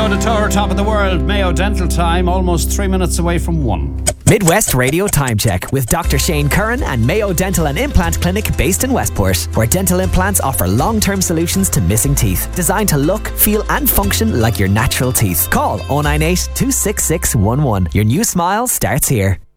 Go to tour, top of the world, Mayo Dental time, almost 3 minutes away from 1. Midwest Radio Time Check with Dr. Shane Curran and Mayo Dental and Implant Clinic based in Westport, where dental implants offer long-term solutions to missing teeth, designed to look, feel and function like your natural teeth. Call 098 266 11. Your new smile starts here.